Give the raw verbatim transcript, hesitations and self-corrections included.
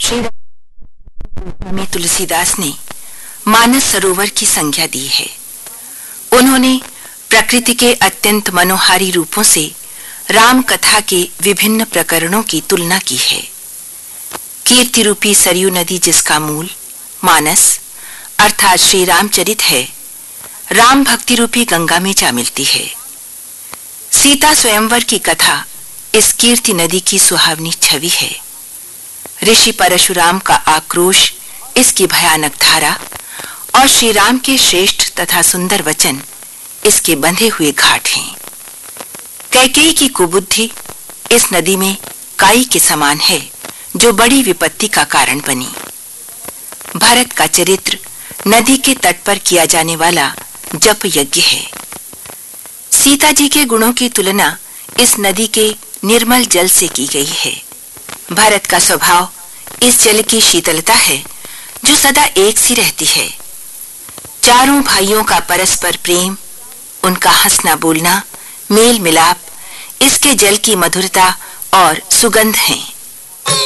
श्री में तुलसीदास ने मानस सरोवर की संज्ञा दी है। उन्होंने प्रकृति के अत्यंत मनोहारी रूपों से राम कथा के विभिन्न प्रकरणों की तुलना की है। कीर्ति रूपी सरयू नदी जिसका मूल मानस अर्थात श्री रामचरित है, राम भक्ति रूपी गंगा में जा मिलती है। सीता स्वयंवर की कथा इस कीर्ति नदी की सुहावनी छवि है। ऋषि परशुराम का आक्रोश इसकी भयानक धारा और श्री राम के श्रेष्ठ तथा सुंदर वचन इसके बंधे हुए घाट हैं। कैकेयी की कुबुद्धि इस नदी में काई के समान है जो बड़ी विपत्ति का कारण बनी। भरत का चरित्र नदी के तट पर किया जाने वाला जप यज्ञ है। सीता जी के गुणों की तुलना इस नदी के निर्मल जल से की गई है। भरत का स्वभाव इस जल की शीतलता है जो सदा एक सी रहती है। चारों भाइयों का परस्पर प्रेम, उनका हंसना बोलना, मेल मिलाप इसके जल की मधुरता और सुगंध हैं।